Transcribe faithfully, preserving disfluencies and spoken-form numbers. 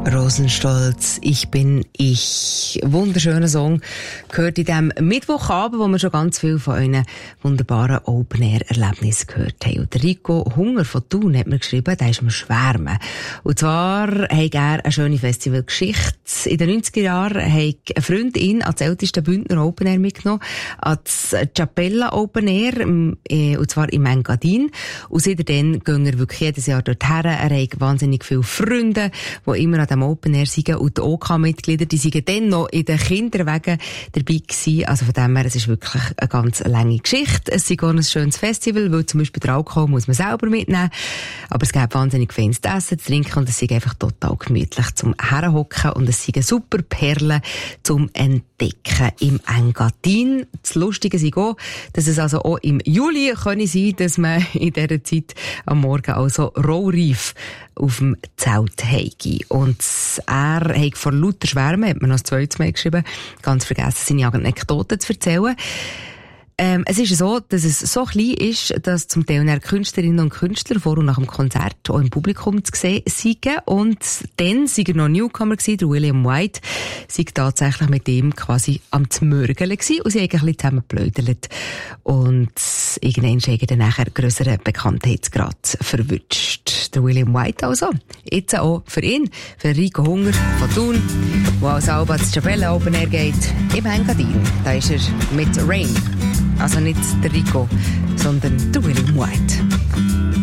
Rosenstolz, ich bin ich. Wunderschöner Song gehört in diesem Mittwochabend, wo wir schon ganz viel von euren wunderbaren Open-Air-Erlebnissen gehört haben. Und der Rico Hunger von Thun hat mir geschrieben, der ist am Schwärmen. Und zwar hat er eine schöne Festivalgeschichte. In den neunziger Jahren hat eine Freundin ans älteste Bündner Open-Air mitgenommen, ans Chapella Open-Air, und zwar im Engadin. Und seitdem gehen wir wirklich jedes Jahr dorthin. Er hat wahnsinnig viele Freunde, die immer an dem Open Air sind, und die OK-Mitglieder, die sind dann noch in den Kinderwegen dabei gewesen. Also von dem her, es ist wirklich eine ganz lange Geschichte. Es ist auch ein schönes Festival, weil zum Beispiel der Alkohol muss man selber mitnehmen. Aber es gibt wahnsinnig viel zu essen, zu trinken, und es ist einfach total gemütlich zum Herhocken, und es sind super Perlen zum Entdecken im Engadin. Das Lustige ist auch, dass es also auch im Juli können sein, dass man in dieser Zeit am Morgen also rohreif auf dem Zelt heige. Und er hat vor lauter Schwärmen, hat mir noch das zweite Mal geschrieben, ganz vergessen, seine Anekdoten zu erzählen. Ähm, es ist so, dass es so klein ist, dass zum Teil Künstlerinnen und Künstler vor und nach dem Konzert auch im Publikum zu sehen sind. Und dann war er noch Newcomer gewesen, der William White, sei tatsächlich mit ihm quasi am Zmörgeln gewesen, und sie haben ein bisschen zusammen geplaudert. Und irgendwann haben dann nachher grösseren Bekanntheitsgrad verwünscht. Der William White also. Jetzt auch für ihn, für Rico Hunger von Thun, der als Alba das Chapella Open Air geht, im Engadin. Da ist er mit Rain. Also nicht der Rico, sondern der William White.